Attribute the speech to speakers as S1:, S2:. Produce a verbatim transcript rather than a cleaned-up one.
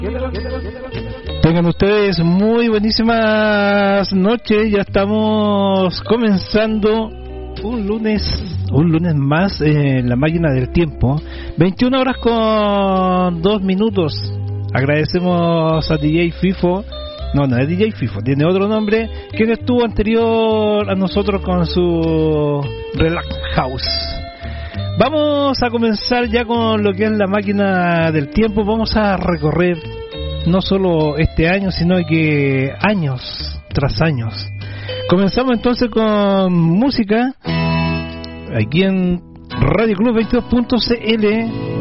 S1: Tengan ustedes muy buenísimas noches. Ya estamos comenzando un lunes, un lunes más en la máquina del tiempo. veintiuna horas con dos minutos. Agradecemos a D J Fifo. No, no es D J Fifo, tiene otro nombre, quien estuvo anterior a nosotros con su Relax House. Vamos a comenzar ya con lo que es la máquina del tiempo. Vamos a recorrer no solo este año, sino que años tras años. Comenzamos entonces con música aquí en Radio Club veintidós punto c l.